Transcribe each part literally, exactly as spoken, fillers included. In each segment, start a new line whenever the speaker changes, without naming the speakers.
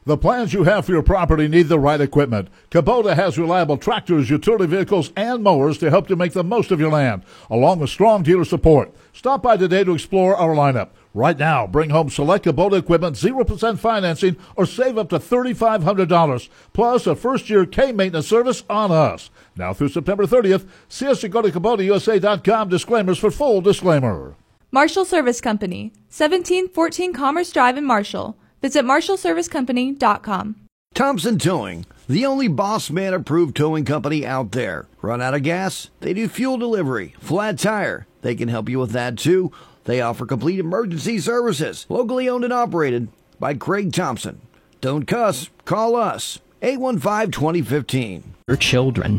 The plans you have for your property need the right equipment. Kubota has reliable tractors, utility vehicles, and mowers to help you make the most of your land, along with strong dealer support. Stop by today to explore our lineup. Right now, bring home select Kubota equipment, zero percent financing, or save up to three thousand five hundred dollars, plus a first-year K-maintenance service on us. Now through September thirtieth, see us at go to Kubota U S A dot com. Disclaimers for full disclaimer.
Marshall Service Company, seventeen fourteen Commerce Drive in Marshall. Visit marshall service company dot com.
Thompson Towing, the only Boss Man approved towing company out there. Run out of gas? They do fuel delivery. Flat tire? They can help you with that too. They offer complete emergency services. Locally owned and operated by Craig Thompson. Don't cuss. Call us. eight one five, two zero one five.
Your children.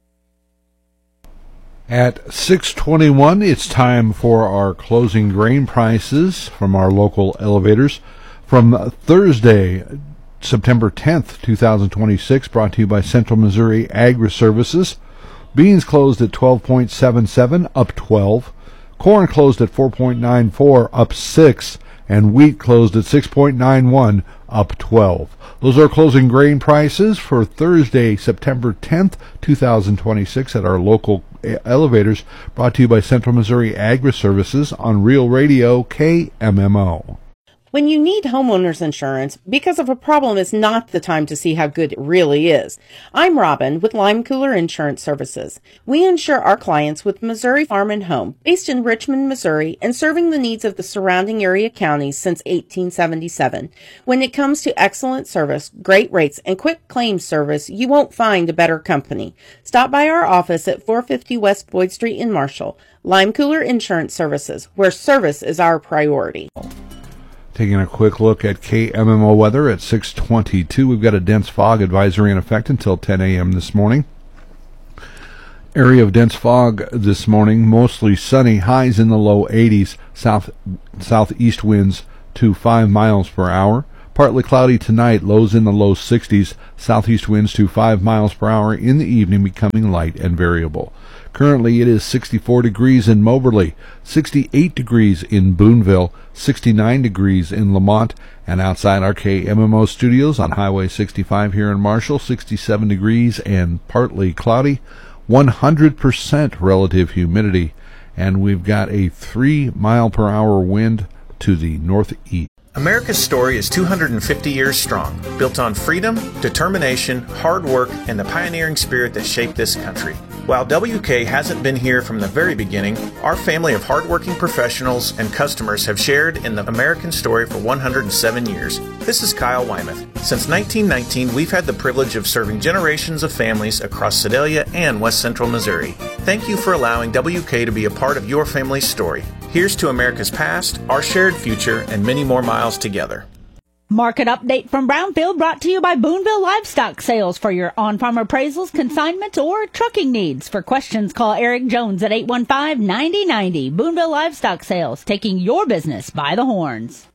At six twenty-one, it's time for our closing grain prices from our local elevators. From Thursday, September tenth, twenty twenty-six, brought to you by Central Missouri Agri-Services. Beans closed at twelve point seven seven, up twelve. Corn closed at four point nine four, up six. And wheat closed at six point nine one, up twelve. Those are closing grain prices for Thursday, September tenth, twenty twenty-six at our local elevators, brought to you by Central Missouri Agri-Services on Real Radio K M M O.
When you need homeowners insurance, because of a problem is not the time to see how good it really is. I'm Robin with Lime Cooler Insurance Services. We insure our clients with Missouri Farm and Home, based in Richmond, Missouri, and serving the needs of the surrounding area counties since eighteen seventy-seven. When it comes to excellent service, great rates, and quick claims service, you won't find a better company. Stop by our office at four fifty West Boyd Street in Marshall. Lime Cooler Insurance Services, where service is our priority.
Taking a quick look at K M M O weather at six twenty-two. We've got a dense fog advisory in effect until ten a.m. this morning. Area of dense fog this morning, mostly sunny, highs in the low eighties, south southeast winds to five miles per hour. Partly cloudy tonight, lows in the low sixties, southeast winds to five miles per hour, in the evening becoming light and variable. Currently it is sixty-four degrees in Moberly, sixty-eight degrees in Boonville, sixty-nine degrees in Lamont, and outside our K M M O studios on Highway sixty-five here in Marshall, sixty-seven degrees and partly cloudy, one hundred percent relative humidity, and we've got a three mile per hour wind to the northeast.
America's story is two hundred fifty years strong, built on freedom, determination, hard work, and the pioneering spirit that shaped this country. While W K hasn't been here from the very beginning, our family of hardworking professionals and customers have shared in the American story for one hundred seven years. This is Kyle Wymuth. Since nineteen nineteen, we've had the privilege of serving generations of families across Sedalia and West Central Missouri. Thank you for allowing W K to be a part of your family's story. Here's to America's past, our shared future, and many more miles together.
Market update from Brownfield brought to you by Boonville Livestock Sales for your on-farm appraisals, consignments, or trucking needs. For questions, call Eric Jones at eight one five, nine zero nine zero. Boonville Livestock Sales, taking your business by the horns.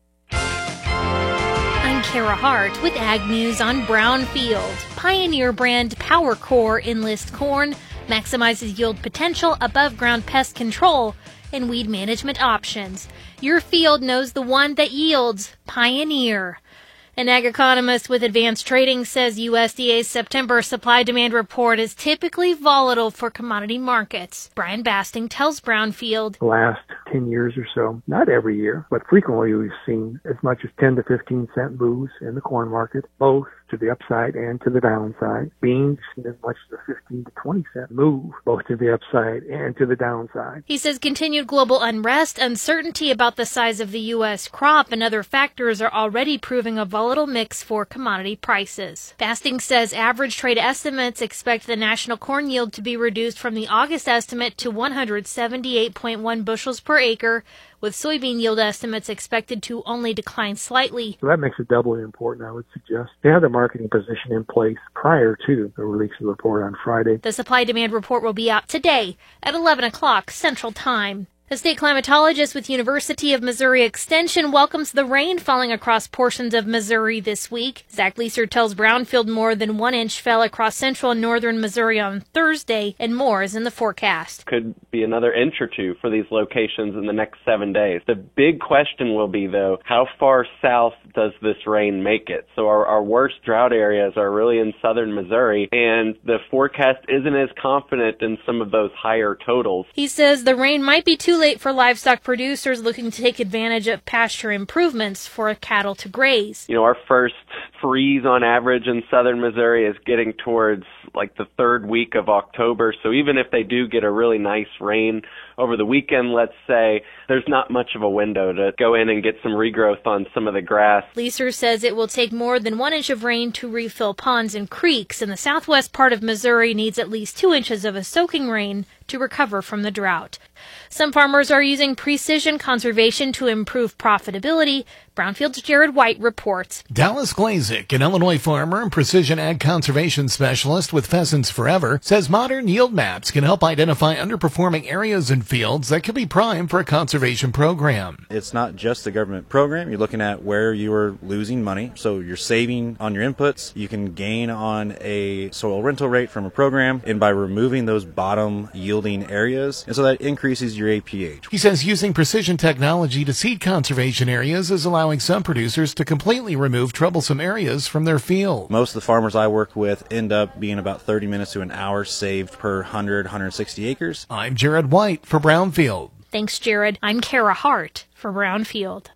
I'm Kara Hart with Ag News on Brownfield. Pioneer brand Power Core Enlist corn maximizes yield potential, above-ground pest control, and weed management options. Your field knows the one that yields. Pioneer. An ag economist with Advanced Trading says U S D A's September supply-demand report is typically volatile for commodity markets. Brian Basting tells Brownfield.
The last ten years or so, not every year, but frequently we've seen as much as ten to fifteen cent moves in the corn market, both to the upside and to the downside. Beans, as much as a fifteen to twenty cent move, both to the upside and to the downside.
He says continued global unrest, uncertainty about the size of the U S crop, and other factors are already proving a volatile mix for commodity prices. Basting says average trade estimates expect the national corn yield to be reduced from the August estimate to one hundred seventy-eight point one bushels per acre, with soybean yield estimates expected to only decline slightly.
So that makes it doubly important, I would suggest. They have the marketing position in place prior to the release of the report on Friday.
The supply-demand report will be out today at eleven o'clock Central Time. A state climatologist with University of Missouri Extension welcomes the rain falling across portions of Missouri this week. Zach Leeser tells Brownfield more than one inch fell across central and northern Missouri on Thursday, and more is in the forecast.
Could be another inch or two for these locations in the next seven days. The big question will be, though, how far south does this rain make it? So our, our worst drought areas are really in southern Missouri, and the forecast isn't as confident in some of those higher totals.
He says the rain might be too late for livestock producers looking to take advantage of pasture improvements for cattle to graze.
You know, our first freeze on average in southern Missouri is getting towards like the third week of October. So even if they do get a really nice rain over the weekend, let's say, there's not much of a window to go in and get some regrowth on some of the grass.
Leeser says it will take more than one inch of rain to refill ponds and creeks, and the southwest part of Missouri needs at least two inches of a soaking rain to recover from the drought. Some farmers are using precision conservation to improve profitability. Brownfield's Jared White reports.
Dallas Glazik, an Illinois farmer and precision ag conservation specialist with Pheasants Forever, says modern yield maps can help identify underperforming areas and fields that could be prime for a conservation program.
It's not just a government program. You're looking at where you are losing money. So you're saving on your inputs. You can gain on a soil rental rate from a program, and by removing those bottom yielding areas, and so that increases your A P H.
He says using precision technology to seed conservation areas is allowing some producers to completely remove troublesome areas from their field.
Most of the farmers I work with end up being about thirty minutes to an hour saved per one hundred, one hundred sixty acres.
I'm Jared White for Brownfield.
Thanks, Jared. I'm Kara Hart for Brownfield.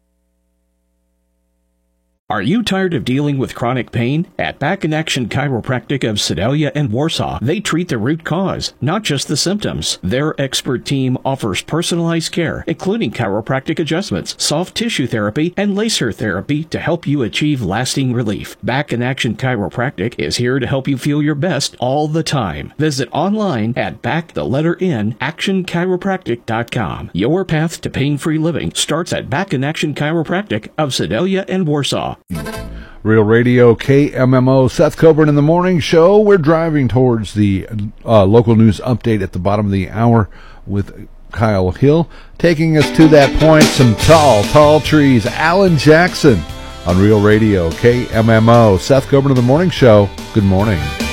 Are you tired of dealing with chronic pain? At Back in Action Chiropractic of Sedalia and Warsaw, they treat the root cause, not just the symptoms. Their expert team offers personalized care, including chiropractic adjustments, soft tissue therapy, and laser therapy to help you achieve lasting relief. Back in Action Chiropractic is here to help you feel your best all the time. Visit online at back the letter N action chiropractic dot com. Your path to pain-free living starts at Back in Action Chiropractic of Sedalia and Warsaw.
Real Radio K M M O, Seth Coburn in the Morning Show. We're driving towards the uh, local news update at the bottom of the hour with Kyle Hill. Taking us to that point, some tall, tall trees. Alan Jackson on Real Radio K M M O. Seth Coburn in the Morning Show. Good morning.